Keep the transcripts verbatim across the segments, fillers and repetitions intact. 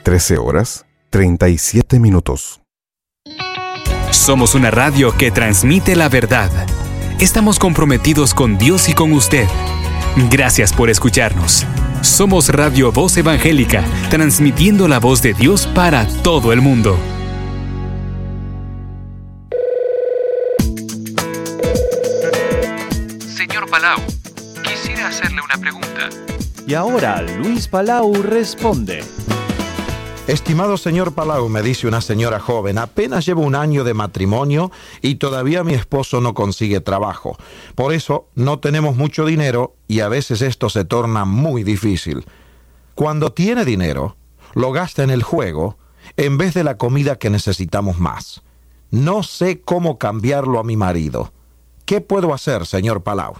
trece horas, treinta y siete minutos. Somos una radio que transmite la verdad. Estamos comprometidos con Dios y con usted. Gracias por escucharnos. Somos Radio Voz Evangélica, transmitiendo la voz de Dios para todo el mundo. Señor Palau, quisiera hacerle una pregunta. Y ahora Luis Palau responde. Estimado señor Palau, me dice una señora joven, apenas llevo un año de matrimonio y todavía mi esposo no consigue trabajo. Por eso no tenemos mucho dinero y a veces esto se torna muy difícil. Cuando tiene dinero, lo gasta en el juego en vez de la comida que necesitamos más. No sé cómo cambiarlo a mi marido. ¿Qué puedo hacer, señor Palau?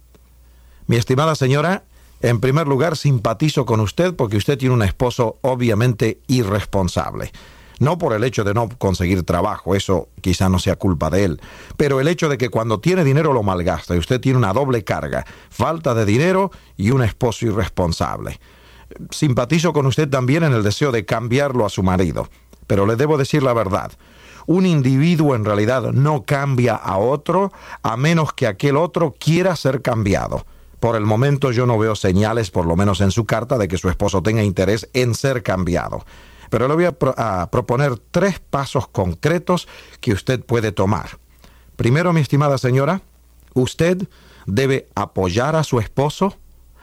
Mi estimada señora, en primer lugar, simpatizo con usted porque usted tiene un esposo obviamente irresponsable. No por el hecho de no conseguir trabajo, eso quizá no sea culpa de él, pero el hecho de que cuando tiene dinero lo malgasta y usted tiene una doble carga, falta de dinero y un esposo irresponsable. Simpatizo con usted también en el deseo de cambiarlo a su marido, pero le debo decir la verdad. Un individuo en realidad no cambia a otro a menos que aquel otro quiera ser cambiado. Por el momento yo no veo señales, por lo menos en su carta, de que su esposo tenga interés en ser cambiado. Pero le voy a, pro- a proponer tres pasos concretos que usted puede tomar. Primero, mi estimada señora, usted debe apoyar a su esposo,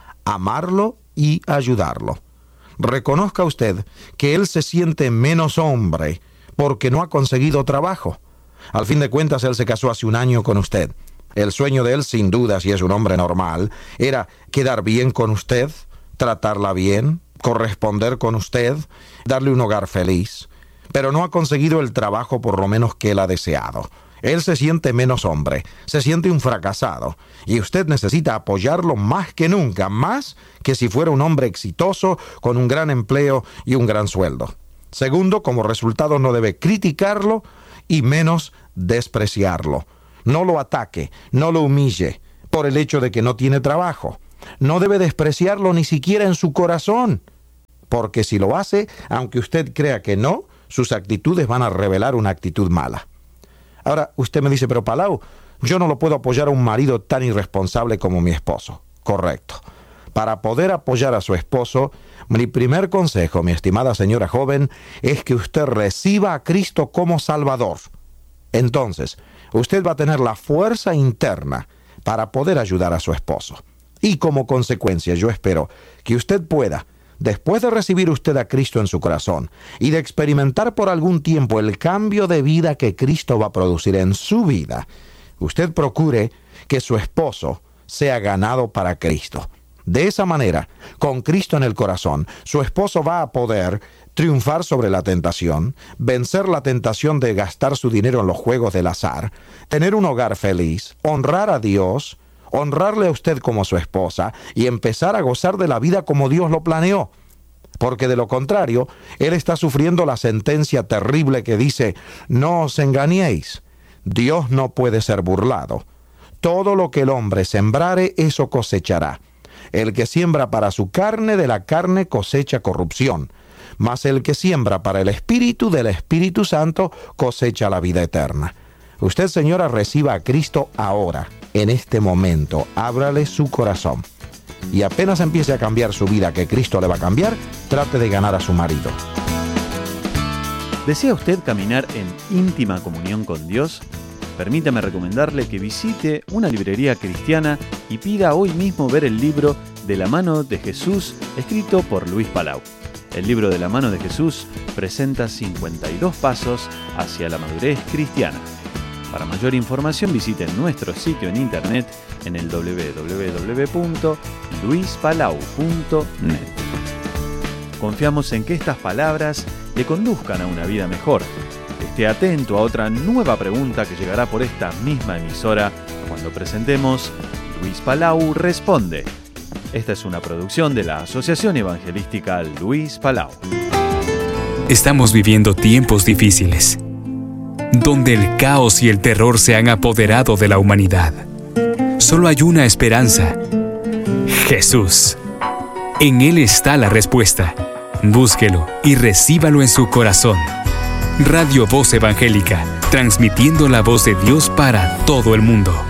amarlo y ayudarlo. Reconozca usted que él se siente menos hombre porque no ha conseguido trabajo. Al fin de cuentas, él se casó hace un año con usted. El sueño de él, sin duda, si es un hombre normal, era quedar bien con usted, tratarla bien, corresponder con usted, darle un hogar feliz. Pero no ha conseguido el trabajo por lo menos que él ha deseado. Él se siente menos hombre, se siente un fracasado, y usted necesita apoyarlo más que nunca, más que si fuera un hombre exitoso, con un gran empleo y un gran sueldo. Segundo, como resultado no debe criticarlo y menos despreciarlo. No lo ataque, no lo humille por el hecho de que no tiene trabajo. No debe despreciarlo ni siquiera en su corazón, porque si lo hace, aunque usted crea que no, sus actitudes van a revelar una actitud mala. Ahora, usted me dice, pero Palau, yo no lo puedo apoyar a un marido tan irresponsable como mi esposo. Correcto. Para poder apoyar a su esposo, mi primer consejo, mi estimada señora joven, es que usted reciba a Cristo como Salvador. Entonces, usted va a tener la fuerza interna para poder ayudar a su esposo. Y como consecuencia, yo espero que usted pueda, después de recibir usted a Cristo en su corazón y de experimentar por algún tiempo el cambio de vida que Cristo va a producir en su vida, usted procure que su esposo sea ganado para Cristo. De esa manera, con Cristo en el corazón, su esposo va a poder triunfar sobre la tentación, vencer la tentación de gastar su dinero en los juegos del azar, tener un hogar feliz, honrar a Dios, honrarle a usted como su esposa y empezar a gozar de la vida como Dios lo planeó. Porque de lo contrario, él está sufriendo la sentencia terrible que dice, no os engañéis, Dios no puede ser burlado. Todo lo que el hombre sembrare, eso cosechará. El que siembra para su carne, de la carne cosecha corrupción. Mas el que siembra para el Espíritu, del Espíritu Santo, cosecha la vida eterna. Usted, señora, reciba a Cristo ahora, en este momento. Ábrale su corazón. Y apenas empiece a cambiar su vida, que Cristo le va a cambiar, trate de ganar a su marido. ¿Desea usted caminar en íntima comunión con Dios? Permítame recomendarle que visite una librería cristiana y pida hoy mismo ver el libro De la mano de Jesús, escrito por Luis Palau. El libro De la mano de Jesús presenta cincuenta y dos pasos hacia la madurez cristiana. Para mayor información visite nuestro sitio en internet en el doble u doble u doble u punto luis palau punto net. Confiamos en que estas palabras le conduzcan a una vida mejor. Esté atento a otra nueva pregunta que llegará por esta misma emisora cuando presentemos Luis Palau Responde. Esta es una producción de la Asociación Evangelística Luis Palau. Estamos viviendo tiempos difíciles, donde el caos y el terror se han apoderado de la humanidad. Solo hay una esperanza: Jesús. En Él está la respuesta. Búsquelo y recíbalo en su corazón. Radio Voz Evangélica, transmitiendo la voz de Dios para todo el mundo.